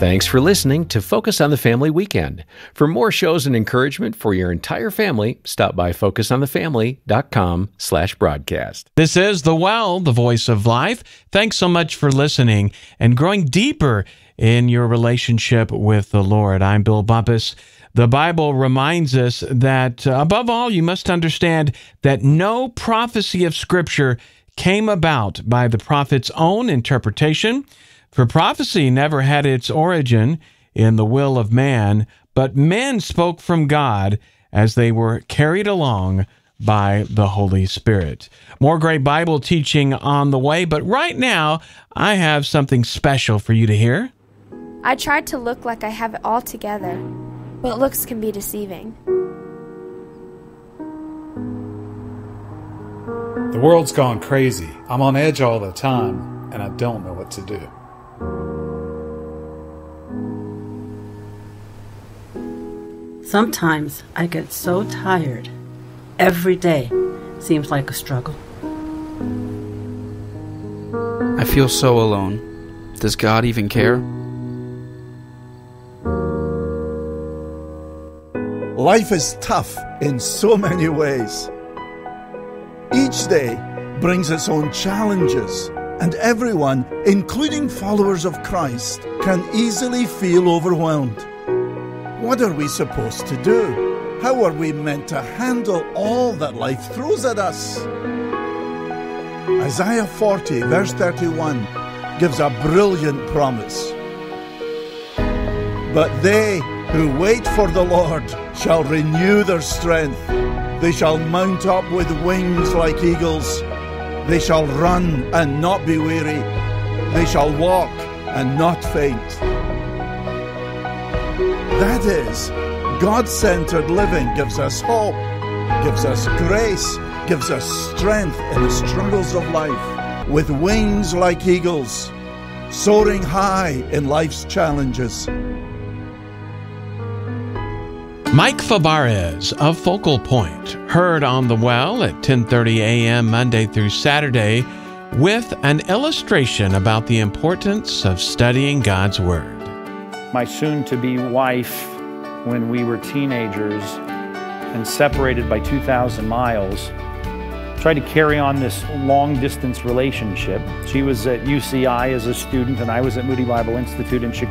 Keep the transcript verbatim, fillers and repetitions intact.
Thanks for listening to Focus on the Family Weekend. For more shows and encouragement for your entire family, stop by focus on the family dot com slash broadcast. This is The Well, the voice of life. Thanks so much for listening and growing deeper in your relationship with the Lord. I'm Bill Bumpus. The Bible reminds us that, uh, above all, you must understand that no prophecy of Scripture came about by the prophet's own interpretation. For prophecy never had its origin in the will of man, but men spoke from God as they were carried along by the Holy Spirit. More great Bible teaching on the way, but right now, I have something special for you to hear. I tried to look like I have it all together, but looks can be deceiving. The world's gone crazy. I'm on edge all the time, and I don't know what to do. Sometimes I get so tired. Every day seems like a struggle. I feel so alone. Does God even care? Life is tough in so many ways. Each day brings its own challenges, and everyone, including followers of Christ, can easily feel overwhelmed. What are we supposed to do? How are we meant to handle all that life throws at us? Isaiah forty, verse thirty-one, gives a brilliant promise. But they who wait for the Lord shall renew their strength. They shall mount up with wings like eagles. They shall run and not be weary. They shall walk and not faint. That is, God-centered living gives us hope, gives us grace, gives us strength in the struggles of life, with wings like eagles, soaring high in life's challenges. Mike Fabarez of Focal Point, heard on The Well at ten thirty a.m. Monday through Saturday, with an illustration about the importance of studying God's Word. My soon-to-be wife, when we were teenagers and separated by two thousand miles, tried to carry on this long-distance relationship. She was at U C I as a student, and I was at Moody Bible Institute in Chicago.